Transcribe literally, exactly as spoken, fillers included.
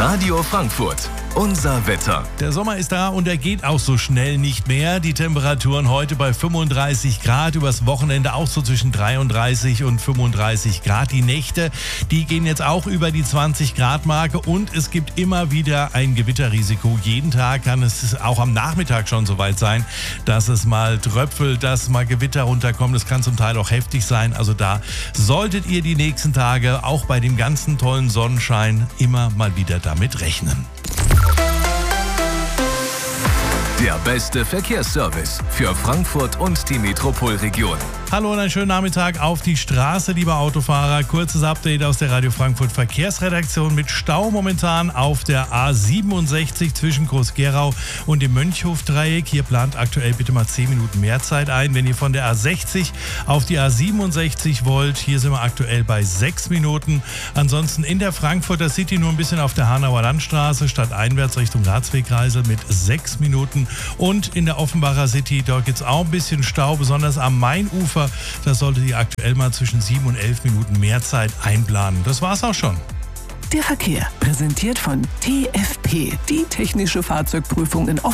Radio Frankfurt, unser Wetter. Der Sommer ist da und er geht auch so schnell nicht mehr. Die Temperaturen heute bei fünfunddreißig Grad, übers Wochenende auch so zwischen dreiunddreißig und fünfunddreißig Grad. Die Nächte, die gehen jetzt auch über die zwanzig Grad Marke und es gibt immer wieder ein Gewitterrisiko. Jeden Tag kann es auch am Nachmittag schon soweit sein, dass es mal tröpfelt, dass mal Gewitter runterkommt. Das kann zum Teil auch heftig sein. Also da solltet ihr die nächsten Tage auch bei dem ganzen tollen Sonnenschein immer mal wieder damit rechnen. Der beste Verkehrsservice für Frankfurt und die Metropolregion. Hallo und einen schönen Nachmittag auf die Straße, liebe Autofahrer. Kurzes Update aus der Radio Frankfurt Verkehrsredaktion mit Stau momentan auf der A siebenundsechzig zwischen Groß-Gerau und dem Mönchhof-Dreieck. Hier plant aktuell bitte mal zehn Minuten mehr Zeit ein. Wenn ihr von der A sechzig auf die A siebenundsechzig wollt, hier sind wir aktuell bei sechs Minuten. Ansonsten in der Frankfurter City nur ein bisschen auf der Hanauer Landstraße, stadteinwärts Richtung Ratswegkreisel mit sechs Minuten. Und in der Offenbacher City, dort gibt es auch ein bisschen Stau, besonders am Mainufer. Da solltet ihr aktuell mal zwischen sieben und elf Minuten mehr Zeit einplanen. Das war's auch schon. Der Verkehr, präsentiert von T F P, die technische Fahrzeugprüfung in